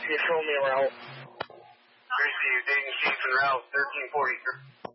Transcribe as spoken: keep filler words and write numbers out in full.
You show me a route. Tracy, Dayton Chief and route thirteen forty-three.